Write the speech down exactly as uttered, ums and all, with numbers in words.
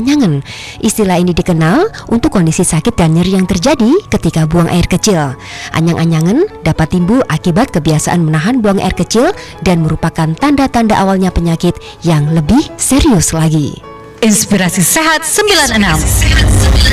anyang-anyangan. Istilah ini dikenal untuk kondisi sakit dan nyeri yang terjadi ketika buang air kecil. Anyang-anyangan dapat timbul akibat kebiasaan menahan buang air kecil dan merupakan tanda-tanda awalnya penyakit yang lebih serius lagi. Inspirasi Sehat sembilan puluh enam.